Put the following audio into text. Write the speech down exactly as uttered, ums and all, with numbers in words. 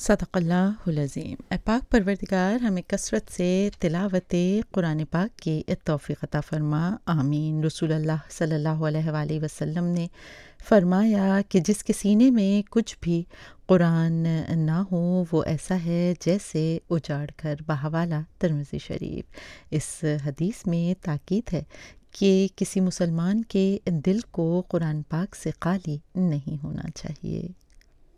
सदक़ल्लाहुल अज़ीम। ए पाक परवरदिगार हमें कसरत से तिलावत कुरान पाक की तौफ़ीक़ अता फ़रमा, आमीन। रसूलुल्लाह सल्लल्लाहु अलैहि वसल्लम ने फ़रमाया कि जिसके सीने में कुछ भी कुरान ना हो वो ऐसा है जैसे उजाड़ कर बहावाला। तिरमिज़ी शरीफ। इस हदीस में ताकीद है कि किसी मुसलमान के दिल को कुरान पाक से खाली नहीं होना चाहिए।